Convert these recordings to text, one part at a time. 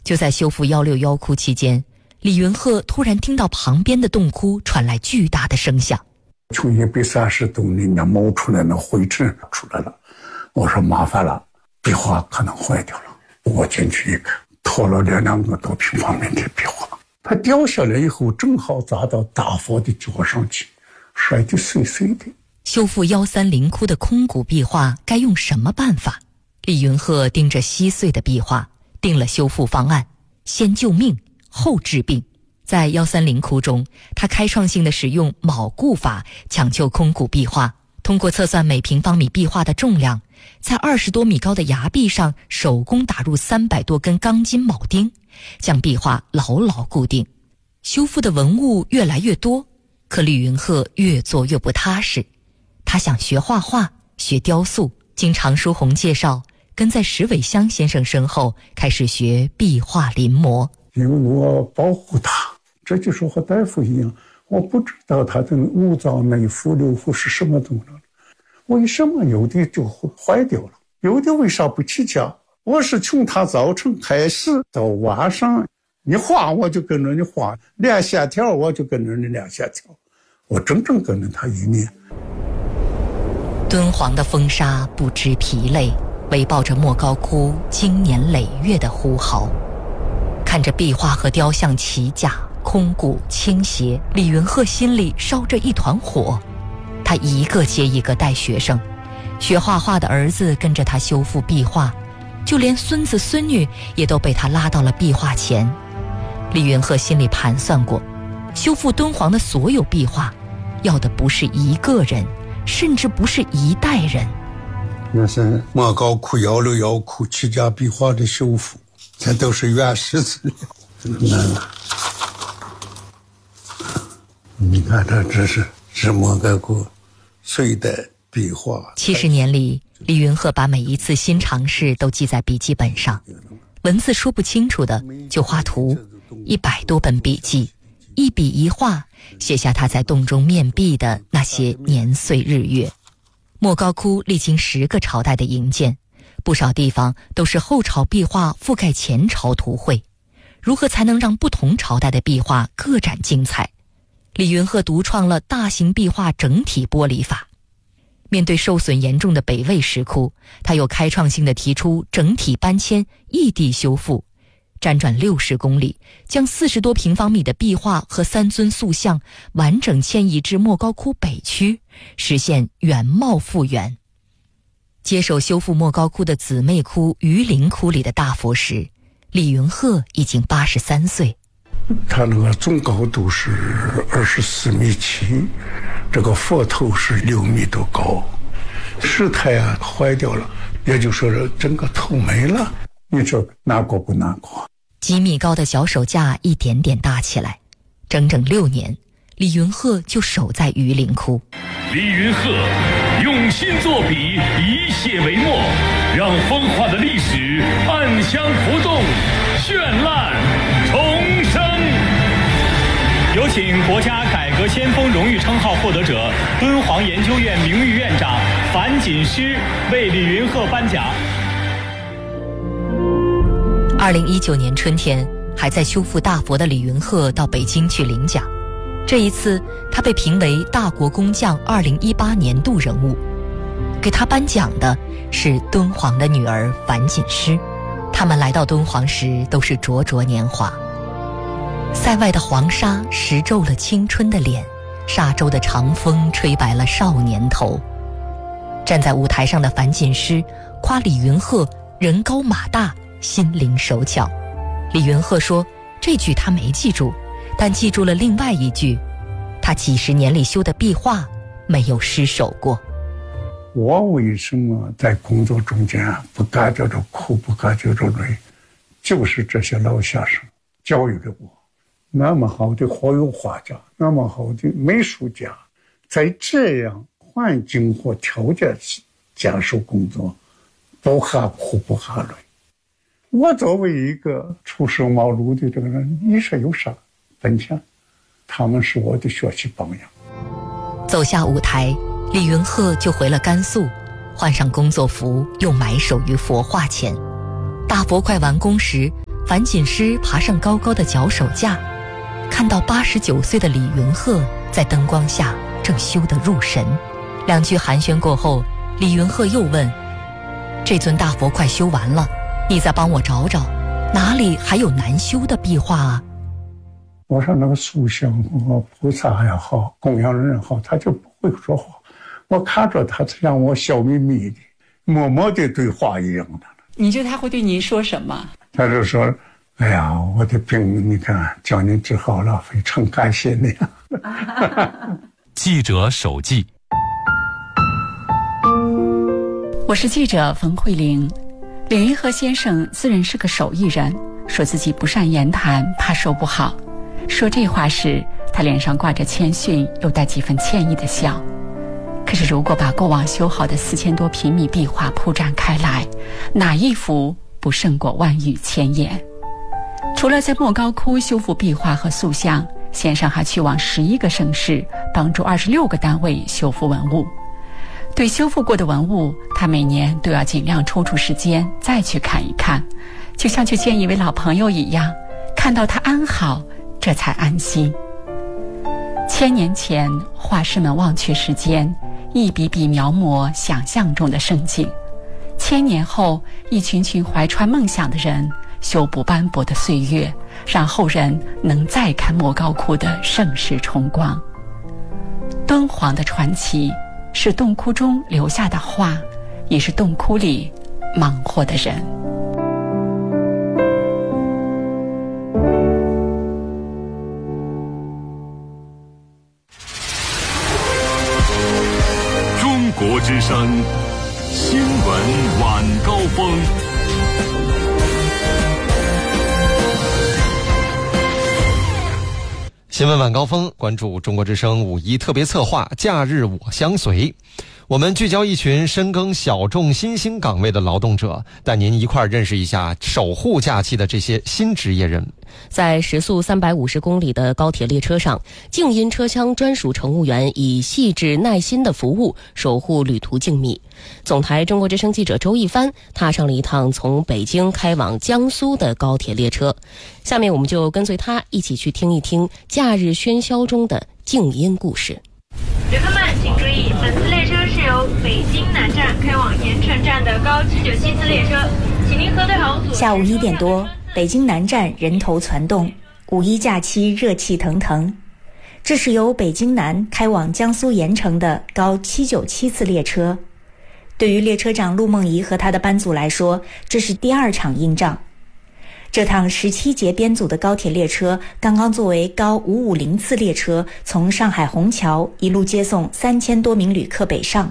就在修复161窟期间，李云鹤突然听到旁边的洞窟传来巨大的声响， 从130度里面冒出来那灰尘出来了。我说麻烦了，壁画可能坏掉了。我进去一看，拖了2个多平方米的壁画，它掉下来以后正好砸到大佛的脚上去，摔得碎碎的。 修复130窟的空谷壁画该用什么办法？李云鹤盯着稀碎的壁画，定了修复方案：先救命，后治病。在130窟中，他开创性地使用铆固法抢救空谷壁画，通过测算每平方米壁画的重量，在20多米高的崖壁上手工打入300多根钢筋铆钉，将壁画牢牢固定。修复的文物越来越多，可李云鹤越做越不踏实。他想学画画，学雕塑，经常书红介绍，跟在石伟香先生身后开始学壁画临摹。 因为我保护他，这就是和大夫一样，我不知道他的五脏内腑六腑是什么东西，为什么有的就坏掉了，有的为啥不起价？我是从他早晨开始到晚上，你画我就跟着你画，练线条我就跟着你练线条，我整整跟着他1年。 敦煌的风沙不知疲累，围抱着莫高窟经年累月的呼号。看着壁画和雕像起甲、空谷、倾斜，李云鹤心里烧着一团火。他一个接一个带学生，学画画的儿子跟着他修复壁画，就连孙子孙女也都被他拉到了壁画前。李云鹤心里盘算过，修复敦煌的所有壁画，要的不是一个人，甚至不是一代人。 那是莫高窟、161窟7家壁画的修复，这都是原始资料，难了。你看，这是莫高窟隋代壁画。 70年里，李云鹤把每一次新尝试都记在笔记本上，文字说不清楚的就画图，100多本笔记，一笔一画写下他在洞中面壁的那些年岁日月。莫高窟历经10个朝代的营建，不少地方都是后朝壁画覆盖前朝图绘。如何才能让不同朝代的壁画各展精彩？李云鹤独创了大型壁画整体剥离法。面对受损严重的北魏石窟，他又开创性地提出整体搬迁、异地修复，辗转60公里，将40多平方米的壁画和3尊塑像完整迁移至莫高窟北区，实现原貌复原。接手修复莫高窟的姊妹窟榆林窟里的大佛时，李云鹤已经83岁。 它那个总高度是24.7米，这个佛头是6米多高，石台坏掉了，也就说是整个头没了。你说难过不难过？ 几米高的脚手架一点点大起来，整整6年，李云鹤就守在榆林窟。 李云鹤用心作笔，以写为墨，让风化的历史暗香浮动，绚烂重生。有请国家改革先锋荣誉称号获得者、敦煌研究院名誉院长樊锦诗为李云鹤颁奖。 2019年春天，还在修复大佛的李云鹤到北京去领奖。这一次，他被评为大国工匠2018年度人物。给他颁奖的是敦煌的女儿樊锦诗。他们来到敦煌时都是灼灼年华。塞外的黄沙蚀皱了青春的脸，沙洲的长风吹白了少年头。站在舞台上的樊锦诗夸李云鹤人高马大，心灵手巧。李云鹤说，这句他没记住，但记住了另外一句，他几十年里修的壁画没有失手过。 我为什么在工作中间不感觉着苦，不感觉着累，就是这些老先生教育给我。那么好的活油画家，那么好的美术家，在这样环境或条件接受工作，不怕苦不怕累。我作为一个初生茅庐的这个人，你说有啥本钱？他们是我的学习榜样。 走下舞台，李云鹤就回了甘肃，换上工作服，又埋首于佛画前。大佛快完工时， 樊锦诗爬上高高的脚手架，看到89岁的李云鹤在灯光下正修得入神。2句寒暄过后，李云鹤又问：这尊大佛快修完了，你再帮我找找哪里还有难修的壁画啊？ 我说那个塑像和菩萨也好，供养人也好，他就不会说话，我看着他像我笑眯眯的默默的对话一样的。 你觉得他会对您说什么？ 他就说：哎呀，我的病你看叫你治好了，非常感谢你。 记者手记。 我是记者冯慧玲。李云鹤先生自认是个手艺人，说自己不善言谈，怕说不好。说这话时，他脸上挂着谦逊又带几分歉意的笑。可是如果把过往修好的4000多平米壁画铺展开来，哪一幅不胜过万语千言？除了在莫高窟修复壁画和塑像，先生还去往11个省市，帮助26个单位修复文物。对修复过的文物，他每年都要尽量抽出时间再去看一看，就像去见一位老朋友一样，看到他安好，这才安心。1000年前，画师们忘却时间，一笔笔描摹想象中的盛景；1000年后，一群群怀揣梦想的人修补斑驳的岁月，让后人能再看莫高窟的盛世重光。敦煌的传奇是洞窟中留下的画，也是洞窟里忙活的人。 中国之声新闻晚高峰。 新闻晚高峰，关注中国之声5·1特别策划假日我相随。我们聚焦一群深耕小众新兴岗位的劳动者，带您一块儿认识一下守护假期的这些新职业人。 在时速350公里的高铁列车上，静音车厢专属乘务员以细致耐心的服务守护旅途静谧。总台中国之声记者周一帆踏上了一趟从北京开往江苏的高铁列车，下面我们就跟随他一起去听一听假日喧嚣中的静音故事。 旅客们请注意，本次列车是由北京南站开往盐城站的高797次列车，请您核对好组。 下午1点多，北京南站人头攒动，5·1假期热气腾腾。这是由北京南开往江苏盐城的高797次列车。对于列车长陆梦怡和他的班组来说，这是第2场硬仗。这趟17节编组的高铁列车刚刚作为高550次列车从上海虹桥一路接送3000多名旅客北上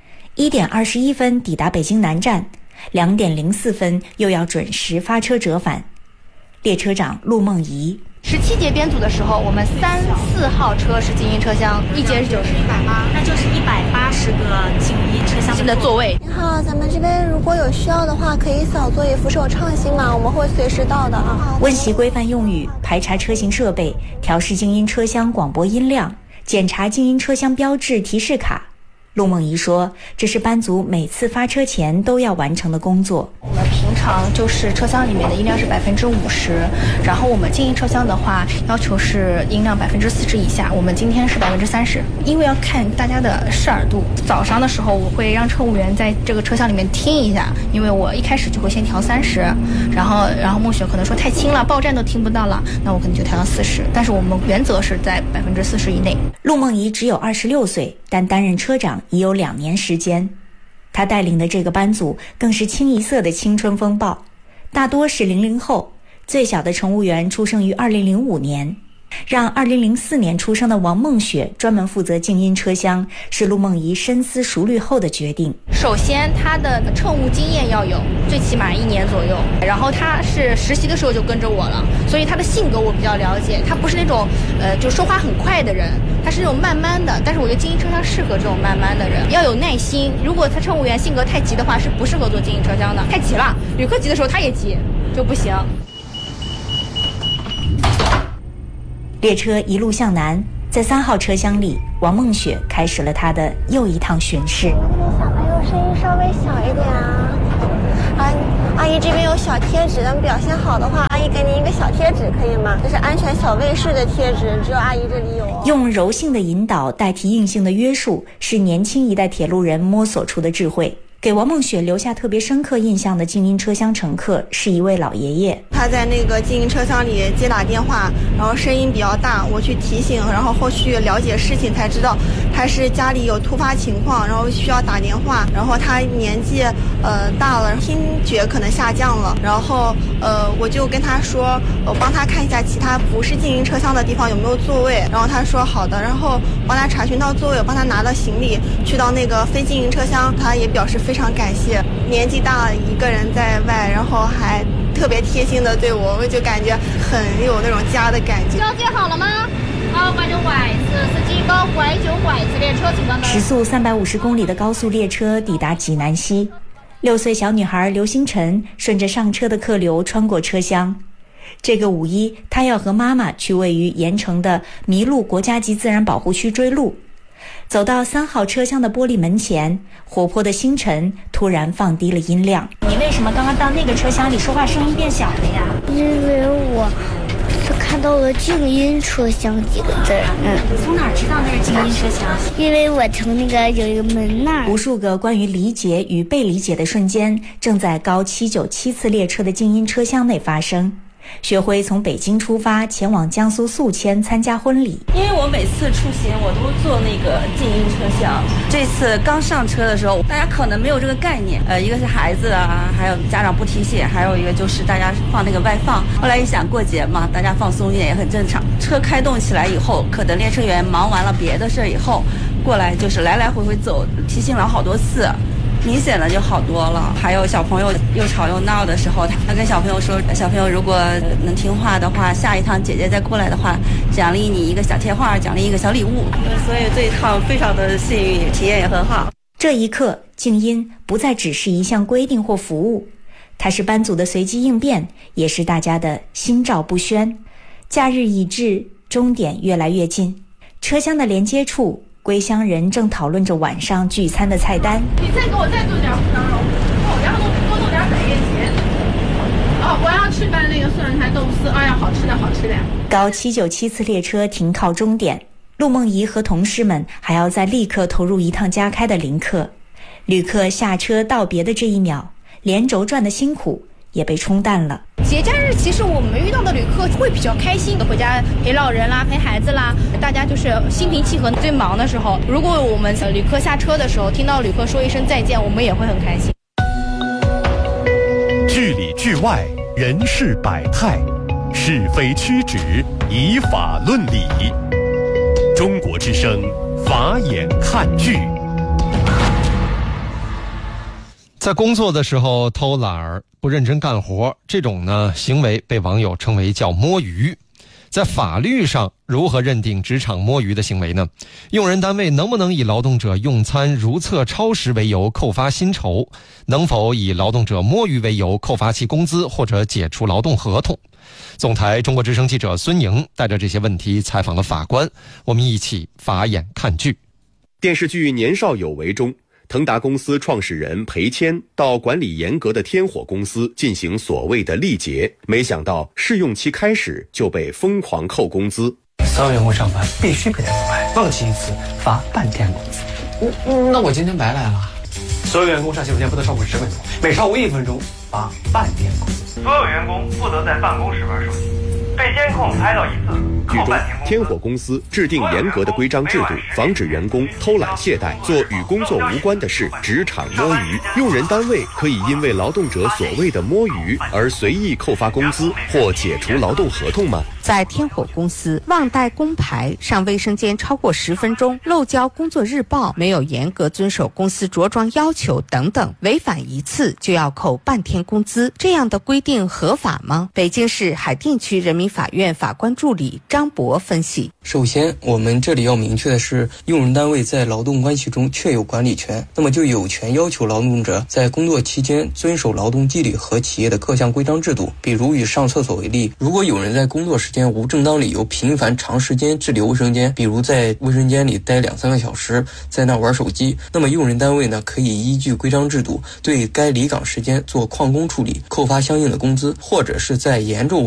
，1点21分抵达北京南站，2点04分又要准时发车折返。列车长陆梦怡 ：17节编组的时候，我们3、4号车是静音车厢，1节是100吗？那就是180个静音车厢的座位。 你好，咱们这边如果有需要的话，可以扫座椅扶手畅行码，我们会随时到的啊。 温习规范用语，排查车型设备，调试静音车厢广播音量，检查静音车厢标志提示卡。陆梦怡说，这是班组每次发车前都要完成的工作。 我们平常就是车厢里面的音量是50%，然后我们静音车厢的话要求是音量40%以下，我们今天是30%，因为要看大家的视耳度。早上的时候我会让乘务员在这个车厢里面听一下，因为我一开始就会先调30，然后孟雪可能说太轻了，报站都听不到了，那我可能就调到40，但是我们原则是在40%以内。 陆梦怡只有26岁，但担任车长已有2年时间。他带领的这个班组更是清一色的青春风暴，大多是00后，最小的乘务员出生于2005年。让2004年出生的王梦雪专门负责静音车厢，是陆梦怡深思熟虑后的决定。 首先他的乘务经验要有，最起码1年左右，然后他是实习的时候就跟着我了，所以他的性格我比较了解，他不是那种就说话很快的人，他是那种慢慢的，但是我觉得静音车厢适合这种慢慢的人，要有耐心。如果他乘务员性格太急的话，是不适合坐静音车厢的，太急了，旅客急的时候他也急，就不行。 列车一路向南，在3号车厢里，王梦雪开始了她的又一趟巡视。 小朋友声音稍微小一点啊。阿姨这边有小贴纸，咱们表现好的话，阿姨以给你一个小贴纸，可以吗？这是安全小卫士的贴纸，只有阿姨这里有。 用柔性的引导代替硬性的约束，是年轻一代铁路人摸索出的智慧。给王梦雪留下特别深刻印象的静音车厢乘客是一位老爷爷， 他在那个静音车厢里接打电话，然后声音比较大，我去提醒，然后后续了解事情才知道他是家里有突发情况，然后需要打电话，然后他年纪大了，听觉可能下降了，然后我就跟他说，我帮他看一下其他不是静音车厢的地方有没有座位，然后他说好的，然后帮他查询到座位，我帮他拿到行李，去到那个非静音车厢，他也表示非常感谢，年纪大了一个人在外，然后还特别贴心的对我就感觉很有那种家的感觉。 交接好了吗？好，观众外次司机高拐9拐次列车，请关门。 时速350公里的高速列车抵达济南西，6岁小女孩刘星辰顺着上车的客流穿过车厢。这个5一，她要和妈妈去位于盐城的麋鹿国家级自然保护区追鹿。走到3号车厢的玻璃门前，活泼的星辰突然放低了音量。你为什么刚刚到那个车厢里说话声音变小了呀？ 因为我是看到了静音车厢几个字。 你从哪儿知道那是静音车厢？ 因为我从那个有一个门那儿。 无数个关于理解与被理解的瞬间，正在高797次列车的静音车厢内发生。薛辉从北京出发，前往江苏宿迁参加婚礼。 因为我每次出行我都坐那个静音车厢，这次刚上车的时候，大家可能没有这个概念。一个是孩子啊，还有家长不提醒，还有一个就是大家放那个外放。后来一想过节嘛，大家放松一点也很正常。车开动起来以后，可能列车员忙完了别的事以后，过来就是来来回回走，提醒了好多次。明显的就好多了。还有小朋友又吵又闹的时候，他跟小朋友说，小朋友如果能听话的话，下一趟姐姐再过来的话，奖励你一个小贴画，奖励一个小礼物。所以这一趟非常的幸运，体验也很好。 这一刻，静音不再只是一项规定或服务，它是班组的随机应变，也是大家的心照不宣。假日已至，终点越来越近，车厢的连接处，归乡人正讨论着晚上聚餐的菜单。 你再给我再炖点胡椒肉，然后多弄点百叶结。我要吃拌那个蒜苔豆腐丝，哎呀，好吃的好吃的。 高797次列车停靠终点，陆梦怡和同事们还要再立刻投入一趟加开的临客。旅客下车道别的这一秒，连轴转的辛苦也被冲淡了。 节假日其实我们遇到的旅客会比较开心，回家陪老人啦，陪孩子啦，大家就是心平气和。最忙的时候，如果我们旅客下车的时候听到旅客说一声再见，我们也会很开心。 剧里剧外，人事百态，是非曲直，以法论理。中国之声，法眼看剧。 在工作的时候偷懒儿、不认真干活，这种呢行为被网友称为叫摸鱼。在法律上如何认定职场摸鱼的行为呢？用人单位能不能以劳动者用餐如厕超时为由扣发薪酬？能否以劳动者摸鱼为由扣发其工资或者解除劳动合同？总台中国之声记者孙莹带着这些问题采访了法官，我们一起法眼看剧。 电视剧《年少有为》中，腾达公司创始人裴谦到管理严格的天火公司进行所谓的历劫，没想到试用期开始就被疯狂扣工资。 所有员工上班必须陪他自拍，忘记一次罚半天工资。 那我今天白来了。 所有员工上洗手间不得超过10分钟，每超过1分钟罚半天工资。 所有员工不得在办公室玩手机，被监控拍到一次。 剧中，天火公司制定严格的规章制度，防止员工偷懒懈怠，做与工作无关的事，职场摸鱼。用人单位可以因为劳动者所谓的摸鱼而随意扣发工资或解除劳动合同吗？ 在天火公司，忘带工牌、上卫生间超过10分钟、漏交工作日报、没有严格遵守公司着装要求等等，违反一次就要扣半天工资，这样的规定合法吗？北京市海淀区人民法院法官助理张博分析： 首先，我们这里要明确的是，用人单位在劳动关系中确有管理权，那么就有权要求劳动者在工作期间遵守劳动纪律和企业的各项规章制度。比如以上厕所为例，如果有人在工作时间无正当理由频繁长时间滞留卫生间，比如在卫生间里待2-3个小时，在那玩手机，那么用人单位呢可以依据规章制度对该离岗时间做旷工处理，扣发相应的工资，或者是在严重